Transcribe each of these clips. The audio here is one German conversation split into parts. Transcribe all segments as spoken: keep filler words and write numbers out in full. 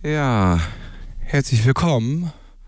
Ja, herzlich willkommen.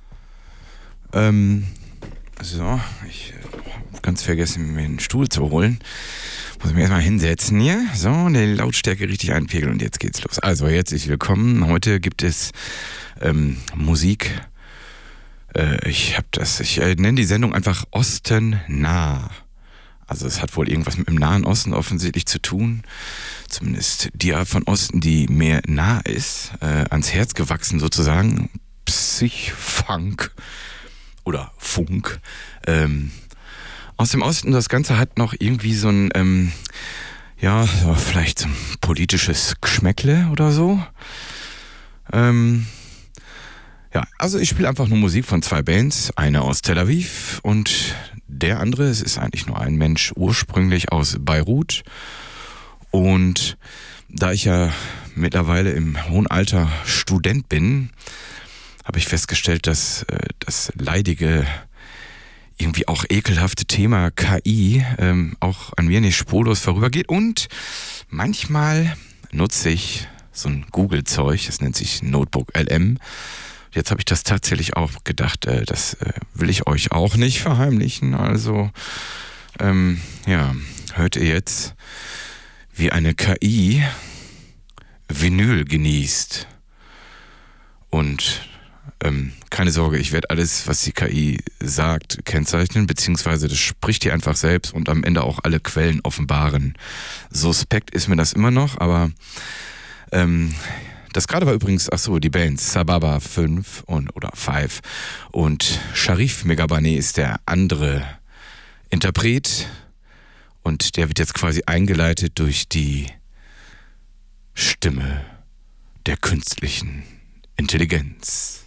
Ähm, so, ich habe ganz vergessen, mir einen Stuhl zu holen. Muss ich mich erstmal hinsetzen hier. So, die Lautstärke richtig einpegeln und jetzt geht's los. Also, herzlich willkommen. Heute gibt es ähm, Musik. Äh, ich habe das, ich äh, nenne die Sendung einfach Osten nah. Also es hat wohl irgendwas mit dem Nahen Osten offensichtlich zu tun. Zumindest die Art von Osten, die mir nah ist, äh, ans Herz gewachsen sozusagen. Psych-Funk oder Funk. Ähm, aus dem Osten, das Ganze hat noch irgendwie so ein, ähm, ja, so vielleicht so ein politisches Geschmäckle oder so. Ähm, ja, also ich spiele einfach nur Musik von zwei Bands. Eine aus Tel Aviv und der andere, es ist eigentlich nur ein Mensch, ursprünglich aus Beirut. Und da ich ja mittlerweile im hohen Alter Student bin, habe ich festgestellt, dass äh, das leidige, irgendwie auch ekelhafte Thema K I ähm, auch an mir nicht spurlos vorübergeht. Und manchmal nutze ich so ein Google-Zeug, das nennt sich Notebook L M. Jetzt habe ich das tatsächlich auch gedacht, äh, das äh, will ich euch auch nicht verheimlichen. Also, ähm, ja, hört ihr jetzt, wie eine K I Vinyl genießt. Und ähm, keine Sorge, ich werde alles, was die K I sagt, kennzeichnen, beziehungsweise das spricht ihr einfach selbst und am Ende auch alle Quellen offenbaren. Suspekt ist mir das immer noch, aber ähm, das gerade war übrigens, ach so, die Bands Sababa fünf und, oder fünf und Sharif Megabane ist der andere Interpret und der wird jetzt quasi eingeleitet durch die Stimme der künstlichen Intelligenz.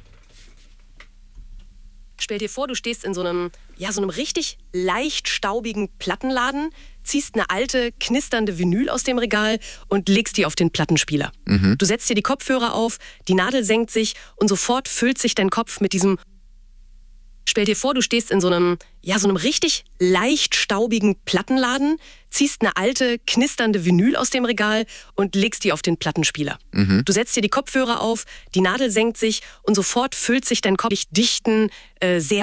Stell dir vor, du stehst in so einem, ja, so einem richtig leicht staubigen Plattenladen, ziehst eine alte, knisternde Vinyl aus dem Regal und legst die auf den Plattenspieler. Mhm. Du setzt dir die Kopfhörer auf, die Nadel senkt sich und sofort füllt sich dein Kopf mit diesem... Stell dir vor, du stehst in so einem, ja, so einem richtig leicht staubigen Plattenladen, ziehst eine alte, knisternde Vinyl aus dem Regal und legst die auf den Plattenspieler. Mhm. Du setzt dir die Kopfhörer auf, die Nadel senkt sich und sofort füllt sich dein Kopf mit dichten, äh, sehr